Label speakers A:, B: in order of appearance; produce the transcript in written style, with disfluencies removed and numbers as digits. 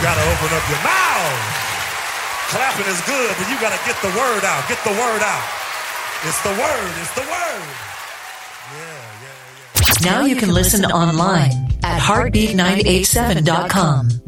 A: gotta open up your mouth. Clapping is good, but you gotta get the word out. Get the word out. It's the word. It's the word. Yeah.
B: Now you can listen online at heartbeat987.com.